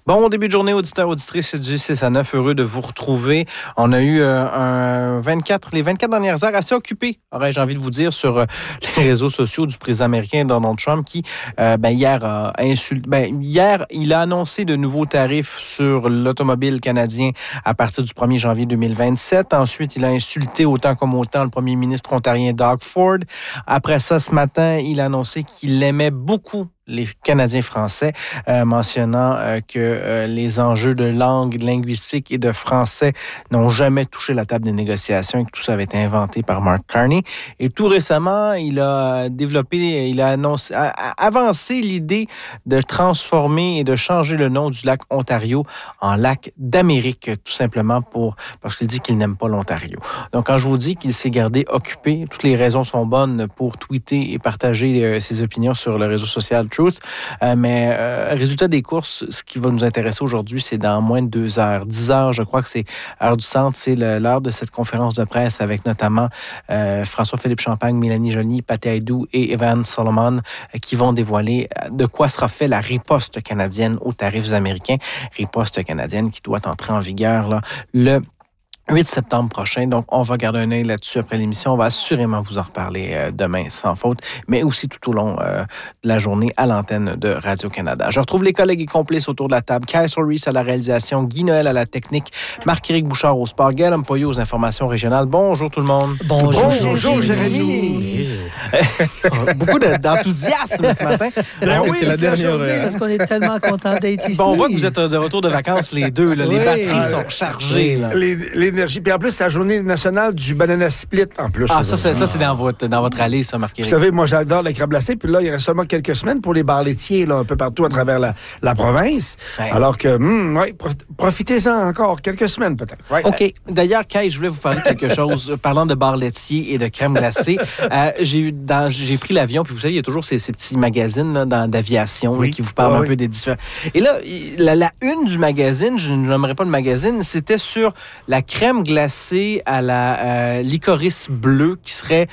Bon début de journée, auditeurs, auditrices du 6 à 9. Heureux de vous retrouver. On a eu les 24 dernières heures assez occupées, aurais-je envie de vous dire, sur les réseaux sociaux du président américain Donald Trump qui, hier, il a annoncé de nouveaux tarifs sur l'automobile canadien à partir du 1er janvier 2027. Ensuite, il a insulté autant comme autant le premier ministre ontarien Doug Ford. Après ça, ce matin, il a annoncé qu'il aimait beaucoup les Canadiens français, mentionnant que les enjeux de langue linguistique et de français n'ont jamais touché la table des négociations et que tout ça avait été inventé par Mark Carney. Et tout récemment, il a avancé l'idée de transformer et de changer le nom du lac Ontario en lac d'Amérique, tout simplement parce qu'il dit qu'il n'aime pas l'Ontario. Donc, quand je vous dis qu'il s'est gardé occupé, toutes les raisons sont bonnes pour tweeter et partager ses opinions sur le réseau social Truth. Mais résultat des courses, ce qui va nous intéresser aujourd'hui, c'est dans moins de 2 heures. 10 heures, je crois que c'est heure du centre, c'est l'heure de cette conférence de presse avec notamment François-Philippe Champagne, Mélanie Joly, Patti Haidou et Evan Solomon qui vont dévoiler de quoi sera fait la riposte canadienne aux tarifs américains. Riposte canadienne qui doit entrer en vigueur là, le 8 septembre prochain. Donc, on va garder un œil là-dessus après l'émission. On va assurément vous en reparler demain, sans faute, mais aussi tout au long de la journée à l'antenne de Radio-Canada. Je retrouve les collègues et complices autour de la table. Kyle Reese à la réalisation, Guy Noël à la technique, Marc-Éric Bouchard au sport, Guillaume Poyot aux informations régionales. Bonjour tout le monde. Bonjour Jérémy. Beaucoup d'enthousiasme ce matin. Oui, c'est la dernière heure. Parce qu'on est tellement contents d'être ici. Bon, on voit que vous êtes de retour de vacances les deux. Là. Les batteries sont rechargées. Là. L'énergie. Puis en plus, c'est la journée nationale du banana split en plus. Ah, ça c'est dans votre allée, ça, Marc-Éric. Vous savez, moi, j'adore la crème glacée. Puis là, il reste seulement quelques semaines pour les bars laitiers, là, un peu partout à travers la province. Ouais. Alors que, profitez-en encore quelques semaines, peut-être. Ouais. OK. D'ailleurs, Kay, je voulais vous parler de quelque chose. Parlant de bars laitiers et de crème glacée, j'ai pris l'avion, puis vous savez, il y a toujours ces petits magazines là, d'aviation là, qui vous parlent un peu des différents... Et là, la une du magazine, je ne nommerai pas le magazine, c'était sur la crème glacée à la licorice bleue qui serait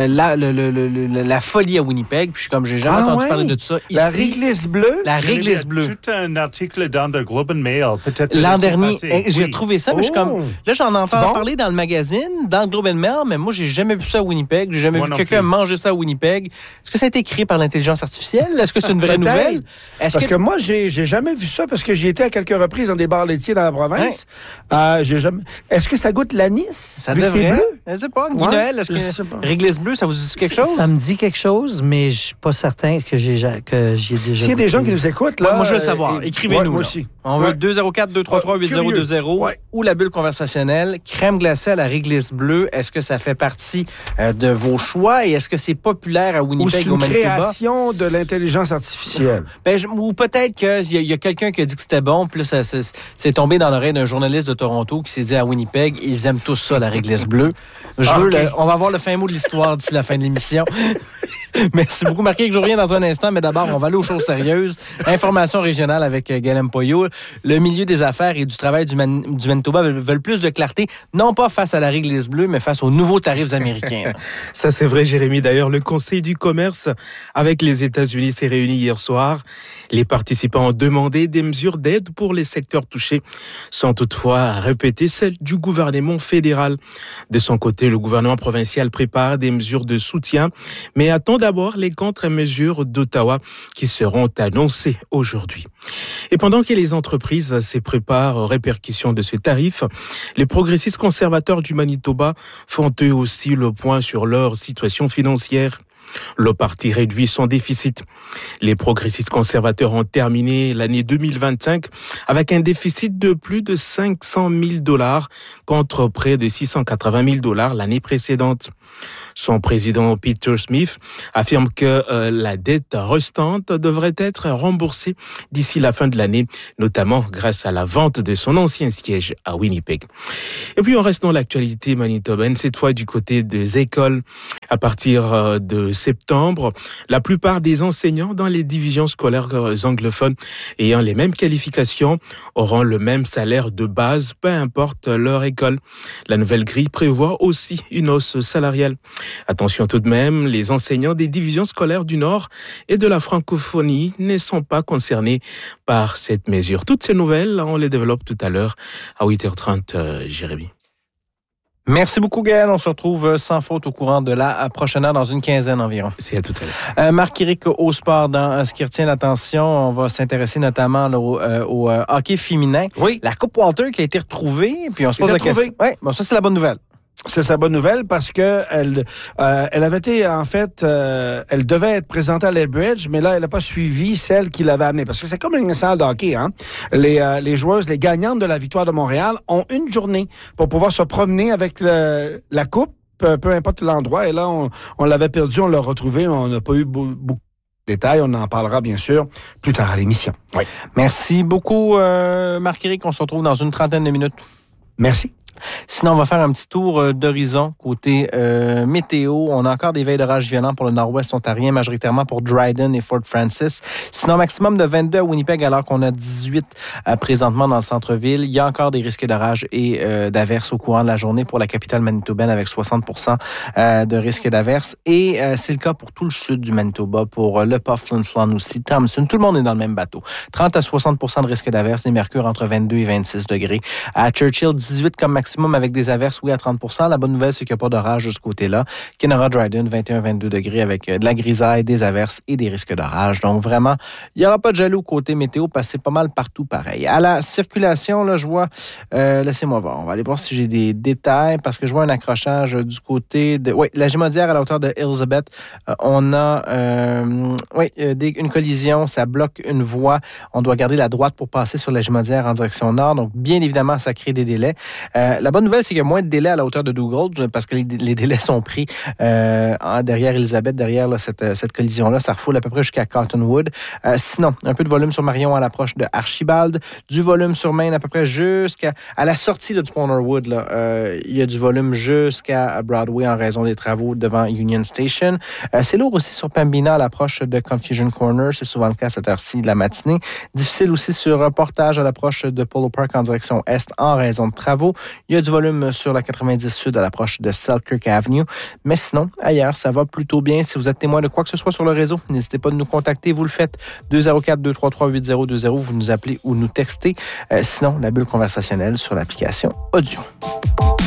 la folie à Winnipeg. Puis comme j'ai jamais entendu parler de ça ici. La réglisse bleue? La réglisse bleue. Tout un article dans The Globe and Mail, peut-être l'an dernier. J'ai retrouvé ça, mais je suis comme... Là, j'en entends parler dans le magazine, dans le Globe and Mail, mais moi, j'ai jamais vu ça à Winnipeg. J'ai jamais vu quelqu'un manger ça à Winnipeg. Est-ce que ça a été créé par l'intelligence artificielle? Est-ce que c'est une vraie nouvelle? Parce que moi, j'ai jamais vu ça, parce que j'y étais à quelques reprises dans des bars laitiers dans la province. J'ai jamais... Est-ce que ça goûte l'anis? Ça devrait. Je sais pas. Guy Noël, est-ce que réglisse bleue, ça vous dit quelque chose? Ça me dit quelque chose, mais je suis pas certain que j'y ai déjà S'il y a des gens qui nous écoutent, là... Moi, je veux le savoir. Écrivez-nous. Moi aussi. On veut 204-233-8020. Ou la bulle conversationnelle. Crème glacée à la réglisse bleue. Est-ce que ça fait partie de vos choix? Et est-ce que c'est populaire à Winnipeg, au Manitoba? Ou c'est une création de l'intelligence artificielle? Ou peut-être qu'il y a quelqu'un qui a dit que c'était bon, puis là, c'est tombé dans l'oreille d'un journaliste de Toronto qui s'est dit à Winnipeg, ils aiment tous ça, la réglisse bleue. On va avoir le fin mot de l'histoire d'ici la fin de l'émission. Merci beaucoup, Marc-Éric. Je reviens dans un instant, mais d'abord, on va aller aux choses sérieuses. Information régionale avec Guillaume Poyot. Le milieu des affaires et du travail du Manitoba veulent plus de clarté, non pas face à la réglisse bleue, mais face aux nouveaux tarifs américains. Ça, c'est vrai, Jérémy. D'ailleurs, le Conseil du commerce avec les États-Unis s'est réuni hier soir. Les participants ont demandé des mesures d'aide pour les secteurs touchés, sans toutefois répéter celles du gouvernement fédéral. De son côté, le gouvernement provincial prépare des mesures de soutien, mais attend d'abord les contre-mesures d'Ottawa qui seront annoncées aujourd'hui. Et pendant que les entreprises se préparent aux répercussions de ces tarifs, les progressistes conservateurs du Manitoba font eux aussi le point sur leur situation financière. Le parti réduit son déficit. Les progressistes conservateurs ont terminé l'année 2025 avec un déficit de plus de 500 000 $ contre près de 680 000 $ l'année précédente. Son président Peter Smith affirme que la dette restante devrait être remboursée d'ici la fin de l'année, notamment grâce à la vente de son ancien siège à Winnipeg. Et puis on reste dans l'actualité manitobaine, cette fois du côté des écoles. À partir de septembre. La plupart des enseignants dans les divisions scolaires anglophones ayant les mêmes qualifications auront le même salaire de base, peu importe leur école. La nouvelle grille prévoit aussi une hausse salariale. Attention tout de même, les enseignants des divisions scolaires du Nord et de la francophonie ne sont pas concernés par cette mesure. Toutes ces nouvelles, on les développe tout à l'heure à 8h30, Jérémy. Merci beaucoup, Gaël. On se retrouve sans faute au courant de la prochaine heure dans une quinzaine environ. C'est à tout à l'heure. Marc-Éric au sport, dans ce qui retient l'attention, on va s'intéresser notamment là, au hockey féminin. Oui. La Coupe Walter qui a été retrouvée, puis on se pose la question. Oui, bon, ça c'est la bonne nouvelle. C'est sa bonne nouvelle parce que elle avait été, en fait, elle devait être présentée à Lethbridge, mais là, elle n'a pas suivi celle qui l'avait amenée. Parce que c'est comme une salle de hockey, hein. Les joueuses, les gagnantes de la victoire de Montréal ont une journée pour pouvoir se promener avec la coupe, peu importe l'endroit. Et là, on l'avait perdu, on l'a retrouvé, on n'a pas eu beaucoup de détails. On en parlera, bien sûr, plus tard à l'émission. Oui. Merci beaucoup, Marc-Éric. On se retrouve dans une trentaine de minutes. Merci. Sinon, on va faire un petit tour d'horizon côté météo. On a encore des veilles d'orage violents pour le nord-ouest ontarien, majoritairement pour Dryden et Fort Francis. Sinon, maximum de 22 à Winnipeg, alors qu'on a 18 présentement dans le centre-ville. Il y a encore des risques d'orage et d'averses au courant de la journée pour la capitale manitobaine avec 60% de risques d'averses. Et c'est le cas pour tout le sud du Manitoba, pour le Pas, Flin Flon aussi, Thompson. Tout le monde est dans le même bateau. 30 à 60% de risques d'averses, des mercures entre 22 et 26 degrés. À Churchill, 18 comme maximum avec des averses, oui, à 30%. La bonne nouvelle, c'est qu'il n'y a pas d'orage de ce côté-là. Kenora Dryden, 21-22 degrés avec de la grisaille, des averses et des risques d'orage. Donc, vraiment, il n'y aura pas de jaloux côté météo parce que c'est pas mal partout pareil. À la circulation, là, je vois... laissez-moi voir. On va aller voir si j'ai des détails parce que je vois un accrochage du côté de... Oui, la Gémaudière à la hauteur de Elizabeth. On a une collision. Ça bloque une voie. On doit garder la droite pour passer sur la Gémaudière en direction nord. Donc, bien évidemment, ça crée des délais. La bonne nouvelle, c'est qu'il y a moins de délais à la hauteur de Dugald parce que les délais sont pris derrière Elizabeth, derrière là, cette collision-là. Ça refoule à peu près jusqu'à Cottonwood. Sinon, un peu de volume sur Marion à l'approche de Archibald. Du volume sur Main à peu près jusqu'à la sortie là, du Spoonerwood. Il y a du volume jusqu'à Broadway en raison des travaux devant Union Station. C'est lourd aussi sur Pembina à l'approche de Confusion Corner. C'est souvent le cas à cette heure-ci de la matinée. Difficile aussi sur Portage à l'approche de Polo Park en direction est en raison de travaux. Il y a du volume sur la 90 Sud à l'approche de Selkirk Avenue. Mais sinon, ailleurs, ça va plutôt bien. Si vous êtes témoin de quoi que ce soit sur le réseau, n'hésitez pas à nous contacter. Vous le faites 204-233-8020. Vous nous appelez ou nous textez. Sinon, la bulle conversationnelle sur l'application audio.